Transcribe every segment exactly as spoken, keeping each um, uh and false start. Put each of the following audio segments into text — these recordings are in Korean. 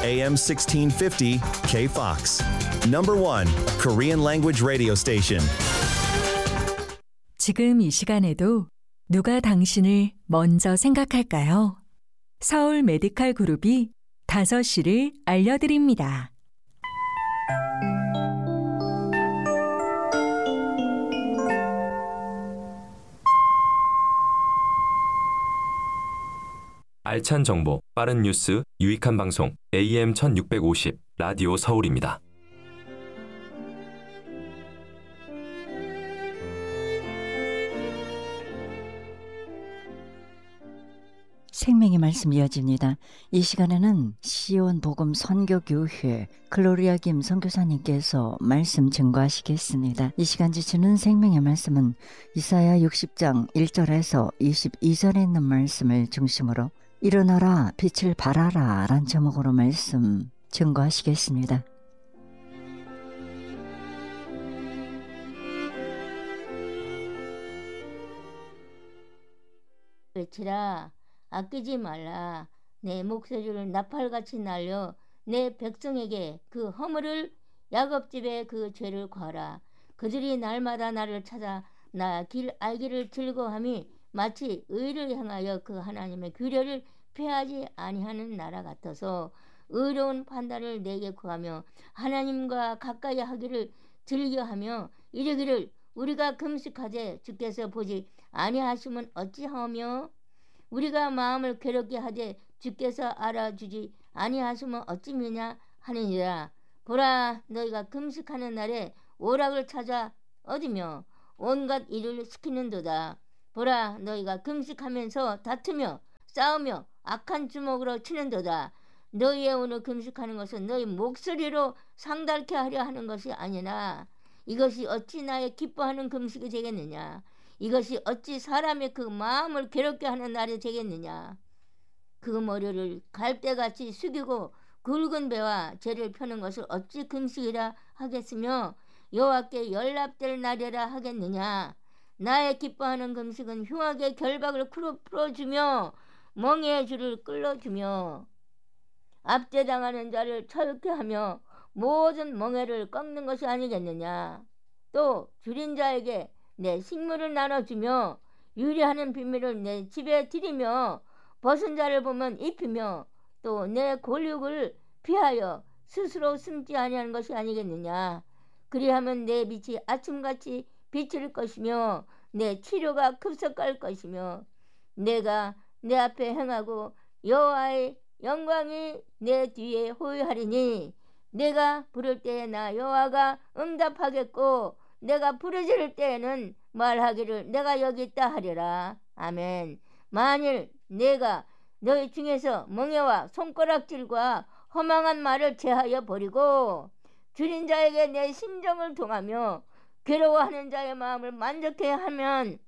에이엠 십육백오십 K-Fox. Number one Korean language radio station. 지금 이 시간에도 누가 당신을 먼저 생각할까요? 서울 메디칼 그룹이 다섯 시를 알려드립니다. 알찬 정보, 빠른 뉴스, 유익한 방송 에이엠 천육백오십 라디오 서울입니다. 생명의 말씀 이어집니다. 이 시간에는 시온 복음 선교교회 글로리아 김 선교사님께서 말씀 증거하시겠습니다. 이 시간 지치는 생명의 말씀은 이사야 육십 장 일 절에서 이십이 절에 있는 말씀을 중심으로 일어나라 빛을 발하라 란 제목으로 말씀 증거하시겠습니다. 외치라 아끼지 말라. 내 목소리를 나팔같이 날려 내 백성에게 그 허물을 야곱집에 그 죄를 거하라. 그들이 날마다 나를 찾아 나 길 알기를 즐거워함이 마치 의를 향하여 그 하나님의 규례를 폐하지 아니하는 나라 같아서 의로운 판단을 내게 구하며 하나님과 가까이 하기를 즐겨하며 이르기를 우리가 금식하되 주께서 보지 아니하시면 어찌하오며 우리가 마음을 괴롭게 하되 주께서 알아주지 아니하시면 어찌미냐 하느니라. 보라 너희가 금식하는 날에 오락을 찾아 얻으며 온갖 일을 시키는도다. 보라 너희가 금식하면서 다투며 싸우며 악한 주먹으로 치는도다. 너희의 오늘 금식하는 것은 너희 목소리로 상달케 하려 하는 것이 아니라 이것이 어찌 나의 기뻐하는 금식이 되겠느냐. 이것이 어찌 사람의 그 마음을 괴롭게 하는 날이 되겠느냐. 그 머리를 갈대같이 숙이고 굵은 배와 죄를 펴는 것을 어찌 금식이라 하겠으며 여호와께 연락될 날이라 하겠느냐. 나의 기뻐하는 금식은 흉악의 결박을 풀어주며 멍에의 줄을 끌어주며 압제당하는 자를 철게 하며 모든 멍에를 꺾는 것이 아니겠느냐. 또 줄인 자에게 내 식물을 나눠주며 유리하는 비밀을 내 집에 들이며 벗은 자를 보면 입히며 또 내 골육을 피하여 스스로 숨지 아니하는 것이 아니겠느냐. 그리하면 내 빛이 아침같이 비칠 것이며 내 치료가 급속할 것이며 내가 내 앞에 행하고 여호와의 영광이 내 뒤에 호위하리니 내가 부를 때에 나 여호와가 응답하겠고 내가 부르짖을 때에는 말하기를 내가 여기 있다 하리라. 아멘. 만일 내가 너희 중에서 멍에와 손가락질과 허망한 말을 제하여 버리고 줄인 자에게 내 심정을 동하며 괴로워하는 자의 마음을 만족해 하면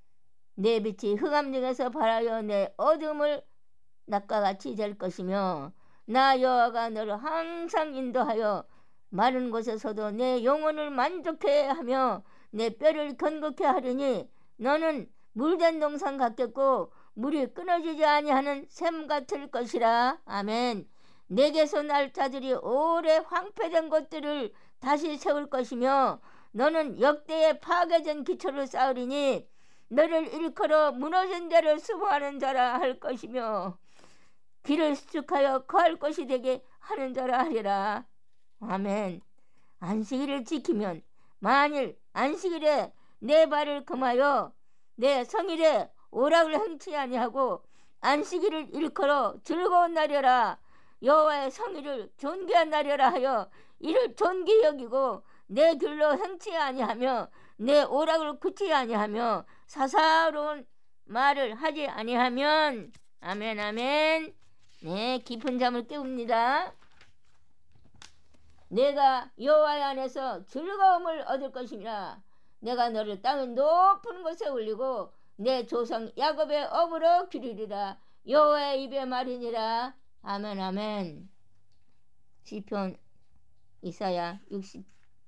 내 빛이 흑암 중에서 발하여 내 어둠을 낮과 같이 될 것이며 나 여호와가 너를 항상 인도하여 마른 곳에서도 내 영혼을 만족해 하며 내 뼈를 건강케 하리니 너는 물된 동산 같겠고 물이 끊어지지 아니하는 샘 같을 것이라. 아멘. 내게서 날 자들이 오래 황폐된 것들을 다시 세울 것이며 너는 역대의 파괴된 기초를 쌓으리니 너를 일컬어 무너진 데를 수보하는 자라 할 것이며 길을 수축하여 거할 것이 되게 하는 자라 하리라. 아멘. 안식일을 지키면 만일 안식일에 내 발을 금하여 내 성일에 오락을 행치 아니하고 안식일을 일컬어 즐거운 날이라 여호와의 성일을 존귀한 날이라 하여 이를 존귀 여기고 내 길로 행치 아니하며 내 오락을 굳지 아니하며 사사로운 말을 하지 아니하면 아멘 아멘. 네, 깊은 잠을 깨웁니다. 내가 여호와의 안에서 즐거움을 얻을 것이니라. 내가 너를 땅의 높은 곳에 올리고 내 조상 야곱의 업으로 기르리라. 여호와의 입의 말이니라. 아멘 아멘. 시편 이사야 육십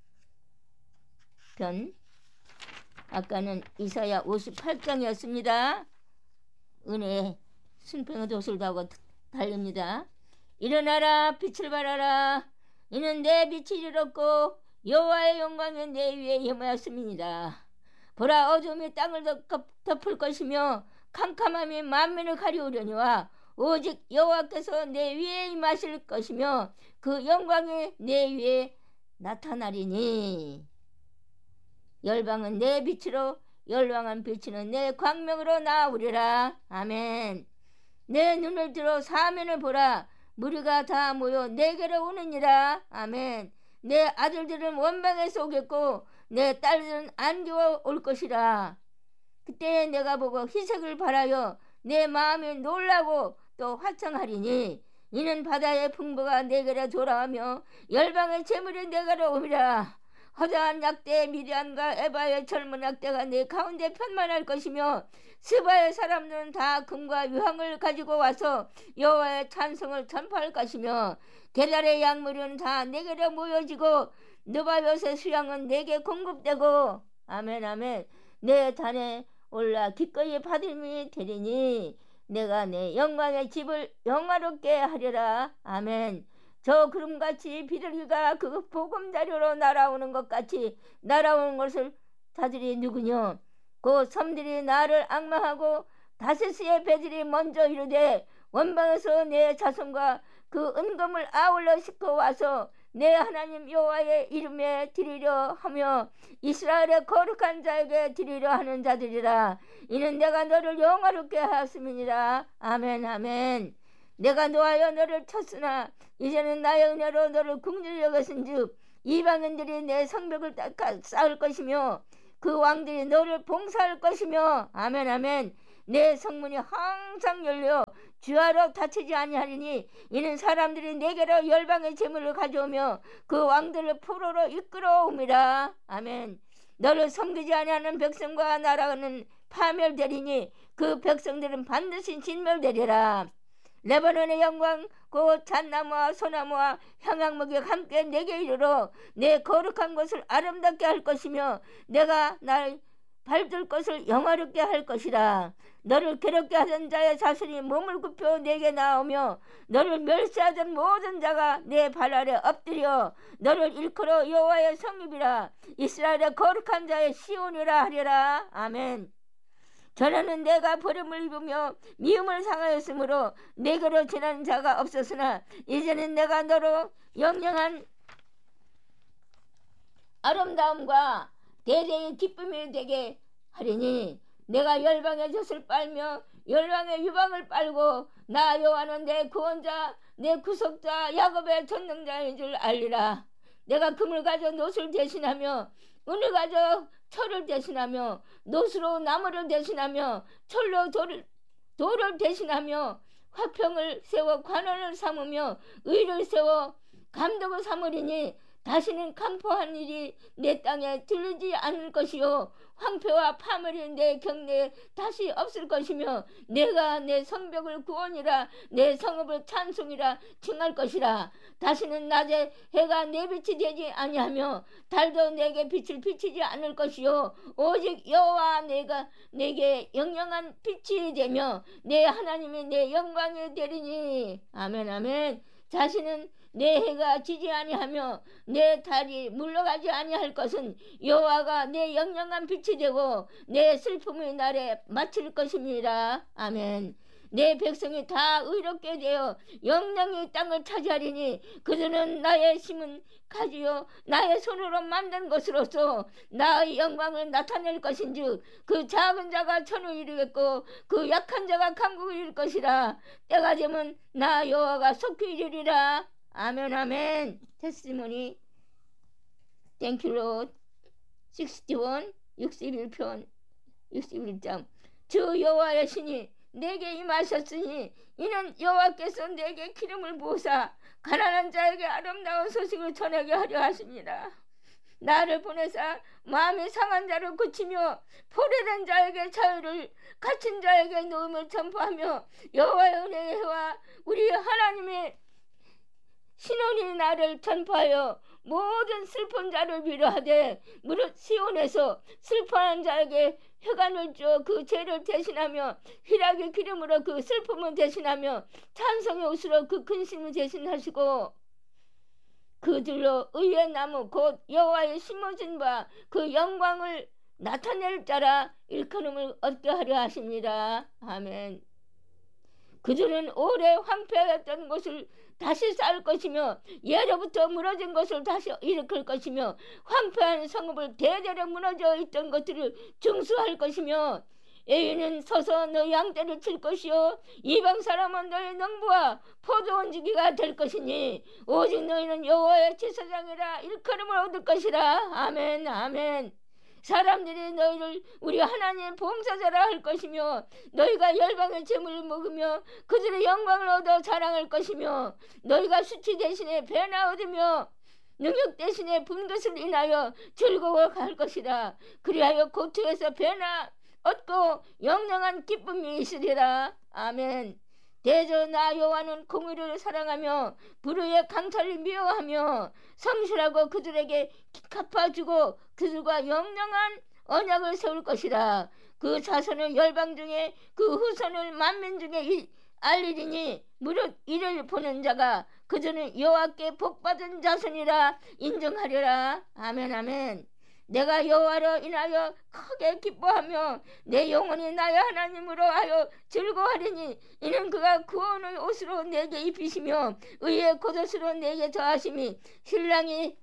편 아까는 이사야 오십팔 장이었습니다. 은혜의 순평의 도술도 하고 달립니다. 일어나라, 빛을 발하라. 이는 내 빛이 이르렀고 여호와의 영광이 내 위에 임하였습니다. 보라, 어둠이 땅을 덮을 것이며 캄캄함이 만민을 가리우려니와 오직 여호와께서 내 위에 임하실 것이며 그 영광이 내 위에 나타나리니. 열방은 내 빛으로, 열방한 빛은 내 광명으로 나오리라. 아멘. 내 눈을 들어 사면을 보라. 무리가 다 모여 내게로 오느니라. 아멘. 내 아들들은 원방에서 오겠고 내 딸들은 안겨와 올 것이라. 그때 내가 보고 희색을 바라여 내 마음이 놀라고 또 화창하리니 이는 바다의 풍부가 내게로 돌아오며 열방의 재물이 내게로 오리라. 허다한 약대 미디안과 에바의 젊은 약대가 내 가운데 편만할 것이며 스바의 사람들은 다 금과 유황을 가지고 와서 여호와의 찬송을 전파할 것이며 게달의 약물은 다 내게로 모여지고 느바롯의 수양은 내게 공급되고. 아멘 아멘. 내 단에 올라 기꺼이 받음이 되리니 내가 내 영광의 집을 영화롭게 하리라. 아멘. 저 구름같이 비둘기가 그 보금자리로 날아오는 것 같이 날아오는 것을 자들이 누구뇨? 그 섬들이 나를 앙망하고 다시스의 배들이 먼저 이르되 원방에서 내 자손과 그 은금을 아울러 싣고 와서 내 하나님 여호와의 이름에 드리려 하며 이스라엘의 거룩한 자에게 드리려 하는 자들이라. 이는 내가 너를 영화롭게 하였음이니라. 아멘 아멘. 내가 노하여 너를 쳤으나 이제는 나의 은혜로 너를 긍휼히 여겼은즉 이방인들이 내 성벽을 쌓을 것이며 그 왕들이 너를 봉사할 것이며. 아멘 아멘. 내 성문이 항상 열려 주하로 닫히지 아니하리니 이는 사람들이 내게로 열방의 재물을 가져오며 그 왕들을 포로로 이끌어옵니다. 아멘. 너를 섬기지 아니하는 백성과 나라는 파멸되리니 그 백성들은 반드시 진멸되리라. 레바논의 영광 곧 잣나무와 소나무와 향약목이 함께 내게 이르러 내 거룩한 것을 아름답게 할 것이며 내가 날 밟을 것을 영화롭게 할 것이라. 너를 괴롭게 하던 자의 자손이 몸을 굽혀 내게 나오며 너를 멸시하던 모든 자가 내 발 아래 엎드려 너를 일컬어 여호와의 성읍이라 이스라엘의 거룩한 자의 시온이라 하리라. 아멘. 전에는 내가 버림을 입으며 미움을 당하였으므로 내게로 지난 자가 없었으나 이제는 내가 너로 영영한 아름다움과 대대의 기쁨이 되게 하리니 내가 열방의 젖을 빨며 열방의 유방을 빨고 나 여호와는 내 구원자 내 구속자 야곱의 전능자인 줄 알리라. 내가 금을 가져 노술 대신하며 은을 가져 철을 대신하며 노수로 나무를 대신하며 철로 돌을, 돌을 대신하며 화평을 세워 관원을 삼으며 의를 세워 감독을 삼으리니 다시는 강포한 일이 내 땅에 들리지 않을 것이요 황폐와 파멸이 내 경내에 다시 없을 것이며 내가 내 성벽을 구원이라 내 성읍을 찬송이라 칭할 것이라. 다시는 낮에 해가 내 빛이 되지 아니하며 달도 내게 빛을 비치지 않을 것이요 오직 여호와 내가 내게 영영한 빛이 되며 내 하나님이 내 영광이 되리니. 아멘 아멘. 자신은 내 해가 지지 아니하며 내 달이 물러가지 아니할 것은 여호와가 내 영영한 빛이 되고 내 슬픔의 날에 마칠 것입니다. 아멘. 내 백성이 다 의롭게 되어 영영이 땅을 차지하리니 그들은 나의 심은 가지요 나의 손으로 만든 것으로서 나의 영광을 나타낼 것인즉 그 작은 자가 천을 이루겠고 그 약한 자가 강국을 이룰 것이라. 때가 되면 나 여호와가 속히 이르리라. 아멘 아멘. 테스티모니 땡큐 롯 육십일 육십일 편 육십일 장. 주 여호와의 신이 내게 임하셨으니 이는 여호와께서 내게 기름을 부으사 가난한 자에게 아름다운 소식을 전하게 하려 하십니다. 나를 보내사 마음이 상한 자를 고치며 포로된 자에게 자유를 갇힌 자에게 노임을 전파하며 여호와의 은혜의 해와 우리 하나님의 신원이 나를 전파하여 모든 슬픈 자를 위로하되 무릇 시온에서 슬퍼하는 자에게 혈관을 줘 그 죄를 대신하며 희락의 기름으로 그 슬픔을 대신하며 찬송의 옷으로 그 근심을 대신하시고 그들로 의의 나무 곧 여호와의 심어진 바 그 영광을 나타낼 자라 일컬음을 얻게 하려 하십니다. 아멘. 그들은 오래 황폐하였던 곳을 다시 쌓을 것이며 예로부터 무너진 것을 다시 일으킬 것이며 황폐한 성읍을 대대로 무너져 있던 것들을 증수할 것이며 애인은 서서 너희 양떼를 칠 것이요 이방 사람은 너희 농부와 포도원 지기가 될 것이니 오직 너희는 여호와의 제사장이라 일컬음을 얻을 것이라. 아멘 아멘. 사람들이 너희를 우리 하나님의 봉사자라 할 것이며 너희가 열방의 재물을 먹으며 그들의 영광을 얻어 자랑할 것이며 너희가 수치 대신에 배나 얻으며 능력 대신에 분것을 인하여 즐거워할 것이라. 그리하여 고투에서 배나 얻고 영영한 기쁨이 있으리라. 아멘. 대저 나 여호와는 공의를 사랑하며 불의의 강탈을 미워하며 성실하고 그들에게 갚아주고 그들과 영영한 언약을 세울 것이라. 그 자손을 열방 중에 그 후손을 만민 중에 알리리니 무릇 이를 보는 자가 그들은 여호와께 복받은 자손이라 인정하리라. 아멘 아멘. 내가 여호와로 인하여 크게 기뻐하며 내 영혼이 나의 하나님으로 하여 즐거워하리니 이는 그가 구원의 옷으로 내게 입히시며 의의 겉옷으로 내게 더하심이 신랑이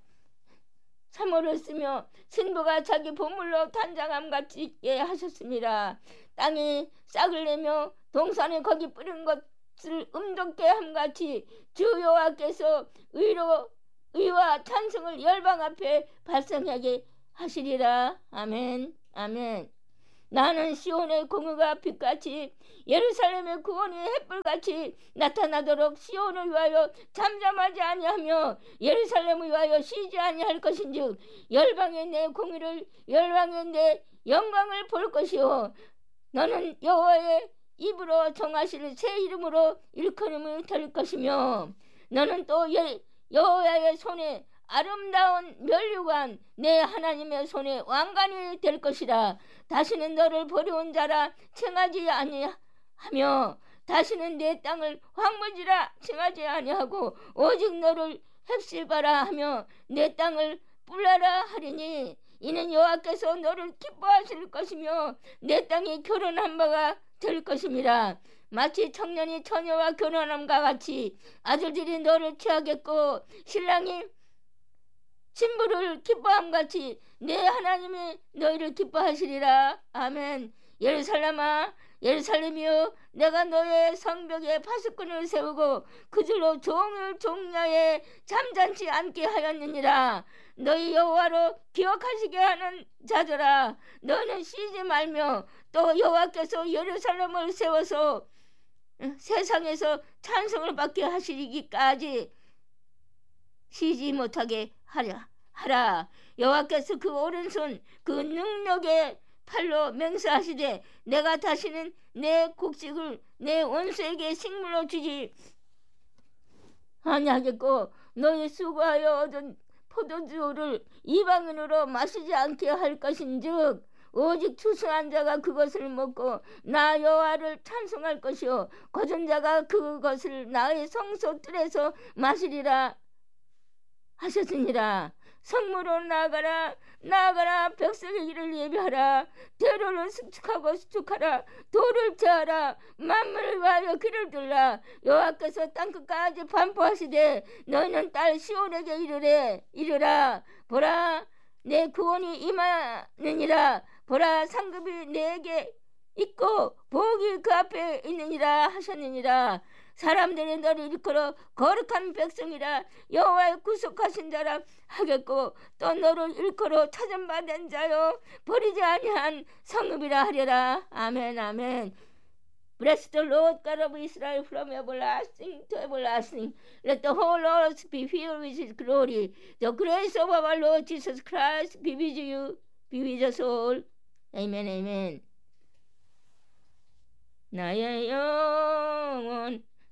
사모를 쓰며 신부가 자기 보물로 단장함같이 있게 하셨습니다. 땅이 싹을 내며 동산이 거기 뿌린 것을 음독게 함같이 주 여호와께서 의로 의와 찬송을 열방 앞에 발성하게 하시리라. 아멘 아멘. 나는 시온의 공의가 빛같이 예루살렘의 구원이 햇불같이 나타나도록 시온을 위하여 잠잠하지 아니하며 예루살렘을 위하여 쉬지 아니할 것인즉 열방의 내 공의를 열방의 내 영광을 볼 것이요 너는 여호와의 입으로 정하실 새 이름으로 일컬음이 될 것이며 너는 또 여호와의 손에 아름다운 면류관 내 하나님의 손에 왕관이 될 것이라. 다시는 너를 버려온 자라 칭하지 아니하며 다시는 내 땅을 황무지라 칭하지 아니하고 오직 너를 헥시바라 하며 내 땅을 뿔라라 하리니 이는 여호와께서 너를 기뻐하실 것이며 내 땅이 결혼한 바가 될 것임이라. 마치 청년이 처녀와 결혼함과 같이 아들들이 너를 취하겠고 신랑이 신부를 기뻐함같이 내 하나님이 너희를 기뻐하시리라. 아멘. 예루살렘아 예루살렘이여 내가 너의 성벽에 파수꾼을 세우고 그들로 종일 종야에 잠잠치 않게 하였느니라. 너희 여호와로 기억하시게 하는 자들아 너는 쉬지 말며 또 여호와께서 예루살렘을 세워서 세상에서 찬송을 받게 하시기까지 쉬지 못하게 하라. 하라. 여호와께서 그 오른손 그 능력의 팔로 맹세하시되 내가 다시는 내 곡식을 내 원수에게 식물로 주지 아니하겠고 너희 수고하여 얻은 포도주를 이방인으로 마시지 않게 할 것인즉 오직 추수한 자가 그것을 먹고 나 여호와를 찬송할 것이요 거둔 자가 그것을 나의 성소 뜰에서 마시리라 하셨으니라. 성무로 나아가라 나아가라 백성의 길을 예비하라. 대로를 수축하고 수축하라. 돌을 제하라. 만물을 위하여 길을 들라. 여호와께서 땅끝까지 반포하시되 너희는 딸 시온에게 이르래 이르라. 보라 내 구원이 임하느니라. 보라 상급이 내게 있고 복이 그 앞에 있느니라 하셨느니라. 사람들이 너를 일컬어 거룩한 백성이라 여호와의 구속하신 자라 하겠고 또 너를 일컬어 찾은받은 자요 버리지 아니한 성읍이라 하리라. 아멘 아멘. Bless the Lord God of Israel from everlasting to everlasting. Let the whole earth be filled with His glory. The grace of our Lord Jesus Christ be with you, be with us all. Amen, amen. 나의 영혼